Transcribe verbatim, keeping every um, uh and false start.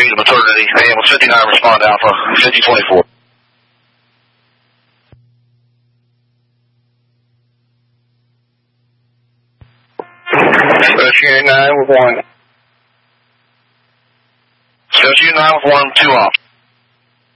degrees of maternity. A M was fifty-nine, respond Alpha, fifty twenty-four. Negotiating nine with one. Negotiating nine with one, two off.